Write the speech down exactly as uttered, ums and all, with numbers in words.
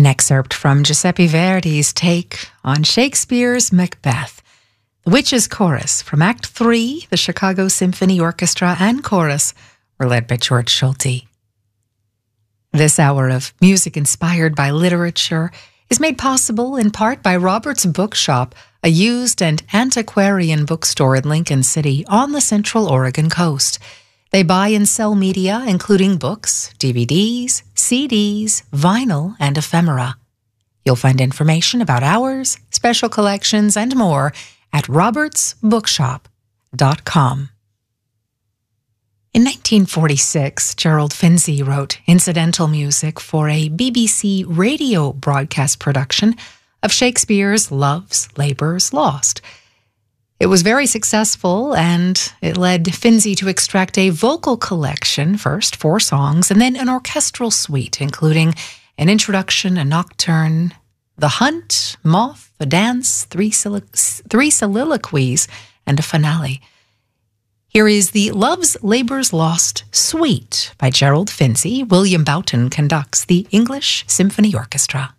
An excerpt from Giuseppe Verdi's take on Shakespeare's Macbeth. The Witches' Chorus from Act three, the Chicago Symphony Orchestra and Chorus were led by George Schulte. This hour of music inspired by literature is made possible in part by Robert's Bookshop, a used and antiquarian bookstore in Lincoln City on the Central Oregon coast. They buy and sell media, including books, D V Ds, C Ds, vinyl, and ephemera. You'll find information about hours, special collections, and more at roberts bookshop dot com. In nineteen forty-six, Gerald Finzi wrote incidental music for a B B C radio broadcast production of Shakespeare's Love's Labour's Lost. It was very successful, and it led Finzi to extract a vocal collection, first four songs, and then an orchestral suite, including an introduction, a nocturne, the hunt, moth, a dance, three, solilo- three soliloquies, and a finale. Here is the Love's Labour's Lost Suite by Gerald Finzi. William Boughton conducts the English Symphony Orchestra.